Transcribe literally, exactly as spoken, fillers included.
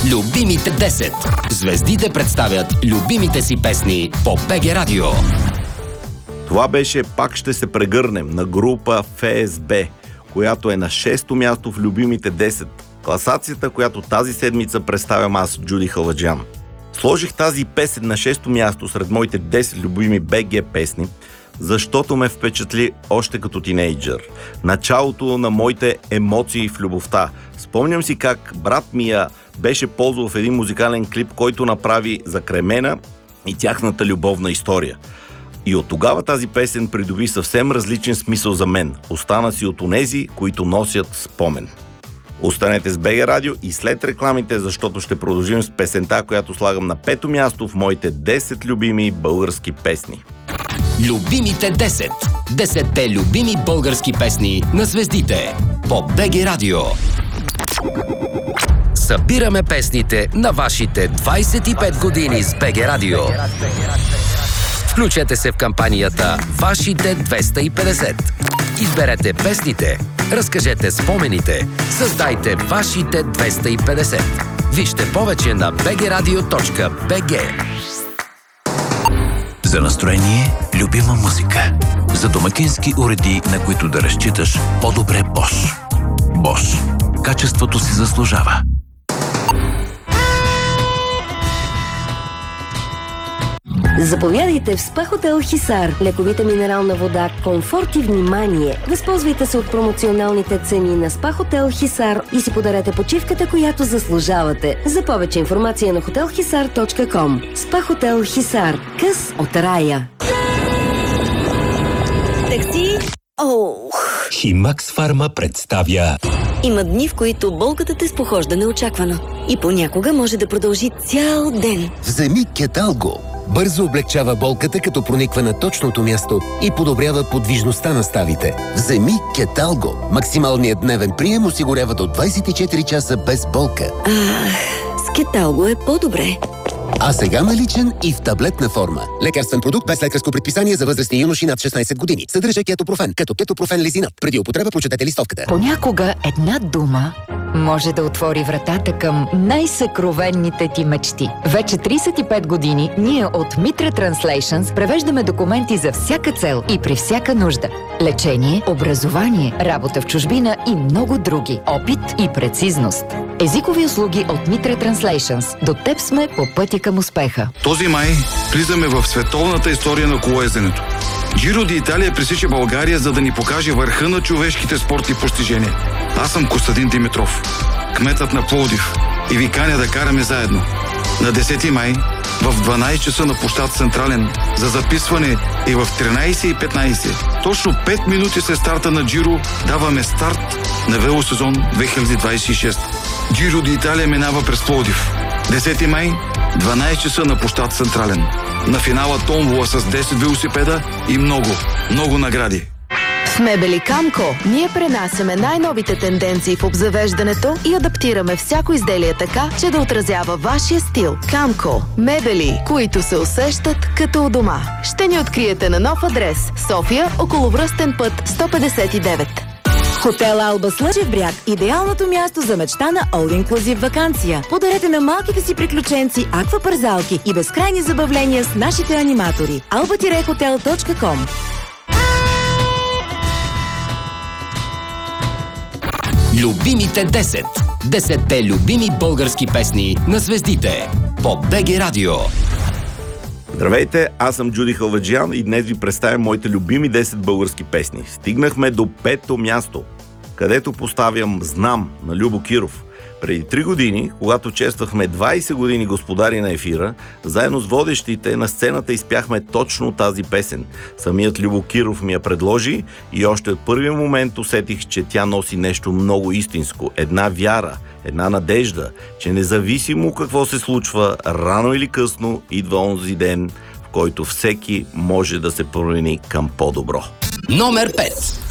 Любимите десет. Звездите представят любимите си песни по БГ Радио. Това беше "Пак ще се прегърнем" на група ФСБ, която е на шесто място в любимите десет. Класацията, която тази седмица представям аз, Джуди Халаджиан. Сложих тази песен на шесто място сред моите десет любими БГ песни, защото ме впечатли още като тинейджър. Началото на моите емоции в любовта. Спомням си как брат ми я беше ползвал в един музикален клип, който направи за Кремена и тяхната любовна история. И от тогава тази песен придоби съвсем различен смисъл за мен. Остана си от онези, които носят спомен. Останете с БГ Радио и след рекламите, защото ще продължим с песента, която слагам на пето място в моите десет любими български песни. Любимите десет. десетте любими български песни на звездите по БГ Радио. Събираме песните на вашите двайсет и пет години с БГ Радио. Включете се в кампанията Вашите двеста и петдесет. Изберете песните, разкажете спомените, създайте Вашите двеста и петдесет. Вижте повече на би джи радио точка би джи. За настроение, любима музика. За домакински уреди, на които да разчиташ, по-добре Bosch. Bosch. Качеството си заслужава. Заповядайте в СПА Хотел Хисар. Лековита минерална вода, комфорт и внимание. Възползвайте се от промоционалните цени на СПА Хотел Хисар и си подарете почивката, която заслужавате. За повече информация на хотел хисар точка ком. СПА Хотел Хисар. Къс от рая. Такси. Оу. Химакс Фарма представя. Има дни, в които болката те спохожда неочаквано. И понякога може да продължи цял ден. Вземи Кеталго. Бързо облегчава болката, като прониква на точното място и подобрява подвижността на ставите. Вземи Кеталго. Максималният дневен прием осигурява до двайсет и четири часа без болка. Ах, с Кеталго е по-добре. А сега наличен и в таблетна форма. Лекарствен продукт без лекарско предписание за възрастни юноши над шестнайсет години. Съдържа кетопрофен, като кетопрофен лизинат. Преди употреба прочетете листовката. Понякога една дума може да отвори вратата към най-съкровенните ти мечти. Вече трийсет и пет години ние от Mitra Translations превеждаме документи за всяка цел и при всяка нужда. Лечение, образование, работа в чужбина и много други. Опит и прецизност. Езикови услуги от Mitra Translations. До теб сме по пътя към успеха. Този май влизаме в световната история на колоезденето. Джиро ди Италия пресича България, за да ни покаже върха на човешките спортни постижения. Аз съм Костадин Димитров, кметът на Пловдив, и ви каня да караме заедно. На десети май в дванайсет часа на площад Централен за записване и в тринайсет и петнайсет. Точно пет минути след старта на Джиро даваме старт на велосезон две хиляди двайсет и шеста. Джиро ди Италия минава през Пловдив. десети май, дванайсет часа на площад Централен. На финала томбола с десет велосипеда и много, много награди. В Мебели Камко ние пренасяме най-новите тенденции в обзавеждането и адаптираме всяко изделие така, че да отразява вашия стил. Камко. Мебели, които се усещат като у дома. Ще ни откриете на нов адрес. София, околовръстен път сто петдесет и девет. Хотел Алба Слънчев бряг – идеалното място за мечта на all-inclusive ваканция. Подарете на малките си приключенци аквапарзалки и безкрайни забавления с нашите аниматори. алба хотел точка ком. Любимите десет. десетте любими български песни на звездите по БГ Радио. Здравейте, аз съм Джуди Халаджиан и днес ви представям моите любими десет български песни. Стигнахме до пето място, където поставям "Знам" на Любо Киров. Преди три години, когато чествахме двайсет години господари на ефира, заедно с водещите на сцената изпяхме точно тази песен. Самият Любо Киров ми я предложи и още от първия момент усетих, че тя носи нещо много истинско. Една вяра, една надежда, че независимо какво се случва, рано или късно идва онзи ден, в който всеки може да се промени към по-добро. Номер пет.